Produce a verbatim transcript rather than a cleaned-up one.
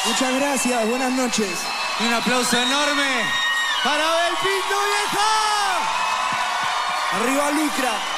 Muchas gracias, buenas noches. Y un aplauso enorme para Abel Pinto, vieja. Arriba Lucra.